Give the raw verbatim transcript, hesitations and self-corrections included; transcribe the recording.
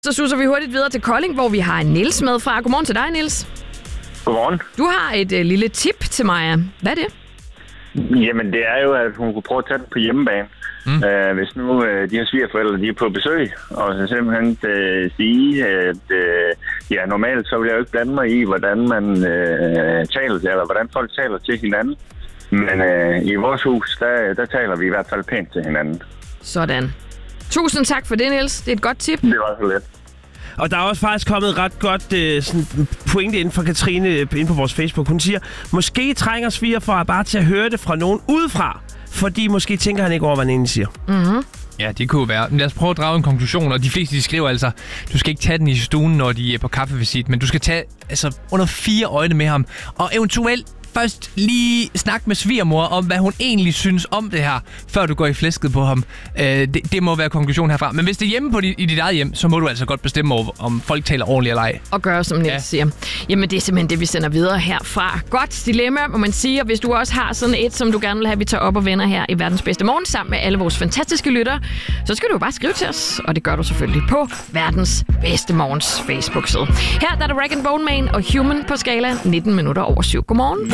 Så suser vi hurtigt videre til Kolding, hvor vi har Niels med fra. Godmorgen til dig, Niels. Godmorgen. Du har et øh, lille tip til Maja. Hvad er det? Jamen, det er jo, at hun kunne prøve at tage den på hjemmebane. Mm. Uh, hvis nu uh, de her svigerforældre, de er på besøg, og så simpelthen uh, sige, at uh, ja, normalt så vil jeg jo ikke blande mig i, hvordan man uh, taler, eller hvordan folk taler til hinanden. Men uh, i vores hus, der, der taler vi i hvert fald pænt til hinanden. Sådan. Tusind tak for det, Niels. Det er et godt tip. Det var så let. Og der er også faktisk kommet ret godt øh, sådan pointe ind fra Katrine øh, inde på vores Facebook. Hun siger, måske trænger svigerfar bare til at høre det fra nogen udefra, fordi måske tænker han ikke over, hvad han egentlig siger. Mm-hmm. Ja, det kunne være. Men lad os prøve at drage en konklusion, og de fleste de skriver altså, du skal ikke tage den i stuen, når de er på kaffevisit, men du skal tage altså under fire øjne med ham, og eventuelt først lige snakke med svigermor om, hvad hun egentlig synes om det her, før du går i flæsket på ham. Øh, det, det må være konklusionen herfra. Men hvis det er hjemme på dit, i dit eget hjem, så må du altså godt bestemme over, om folk taler ordentligt eller ej. Og gøre, som Niels ja. siger. Jamen, det er simpelthen det, vi sender videre herfra. Godt dilemma, må man sige. Og hvis du også har sådan et, som du gerne vil have, vi tager op og vender her i Verdens Bedste Morgen, sammen med alle vores fantastiske lyttere, så skal du bare skrive til os. Og det gør du selvfølgelig på Verdens Bedste Morgens Facebook-side. Her der er der Rag and Bone Man og Human på skala nitten minutter over syv. Godmorgen.